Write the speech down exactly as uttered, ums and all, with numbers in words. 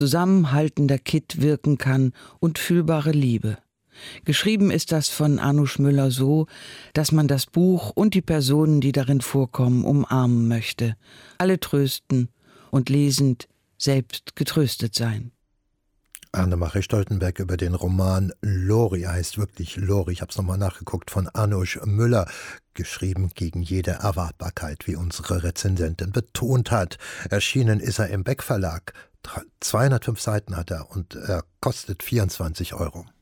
zusammenhaltender Kitt wirken kann und fühlbare Liebe. Geschrieben ist das von Anusch Müller so, dass man das Buch und die Personen, die darin vorkommen, umarmen möchte, alle trösten und lesend selbst getröstet sein. Annemarie Stoltenberg über den Roman Lori, heißt wirklich Lori, ich habe es nochmal nachgeguckt, von Anusch Müller, geschrieben gegen jede Erwartbarkeit, wie unsere Rezensentin betont hat. Erschienen ist er im Beck Verlag, zweihundertfünf Seiten hat er und er kostet vierundzwanzig Euro.